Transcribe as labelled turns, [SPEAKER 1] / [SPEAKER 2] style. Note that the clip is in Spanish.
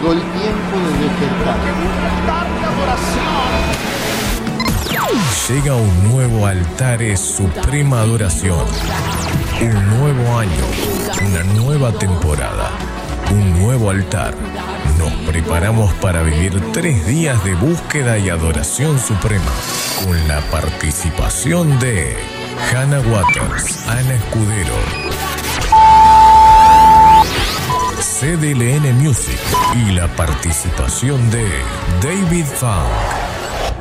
[SPEAKER 1] llegó el tiempo de despertar.
[SPEAKER 2] Llega un nuevo Altares Suprema Adoración. Un nuevo año, una nueva temporada, un nuevo altar. Nos preparamos para vivir 3 días de búsqueda y adoración suprema, con la participación de Hannah Waters, Ana Escudero, CDLN Music y la participación de David Funk.